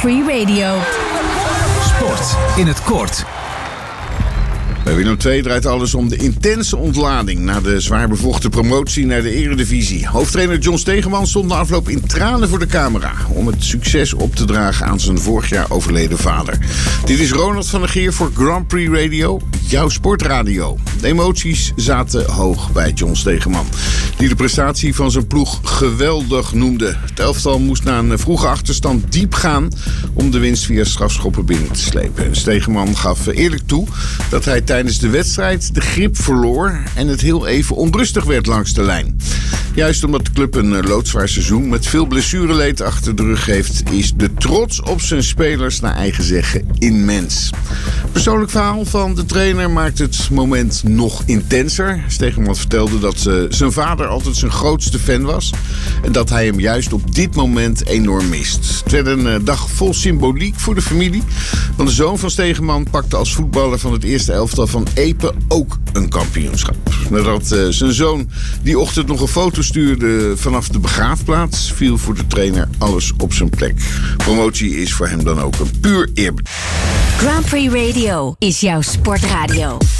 Prix Radio. Sport in het kort. Bij Willem II draait alles om de intense ontlading na de zwaar bevochten promotie naar de Eredivisie. Hoofdtrainer John Stegeman stond na afloop in tranen voor de camera om het succes op te dragen aan zijn vorig jaar overleden vader. Dit is Ronald van der Geer voor Grand Prix Radio, jouw sportradio. De emoties zaten hoog bij John Stegeman, die de prestatie van zijn ploeg geweldig noemde. Het elftal moest na een vroege achterstand diep gaan om de winst via strafschoppen binnen te slepen. En Stegeman gaf eerlijk toe dat hij tijdens de wedstrijd de grip verloor en het heel even onrustig werd langs de lijn. Juist omdat de club een loodzwaar seizoen met veel blessureleed achter de rug heeft, is de trots op zijn spelers naar eigen zeggen immens. Persoonlijk verhaal van de trainer maakt het moment nog intenser. Stegeman vertelde dat zijn vader altijd zijn grootste fan was en dat hij hem juist op dit moment enorm mist. Het werd een dag vol symboliek voor de familie, want de zoon van Stegeman pakte als voetballer van het eerste elftal van Epe ook een kampioenschap. Nadat zijn zoon die ochtend nog een foto stuurde vanaf de begraafplaats, viel voor de trainer alles op zijn plek. Promotie is voor hem dan ook een puur eerbetoon. Grand Prix Radio is jouw sportradio.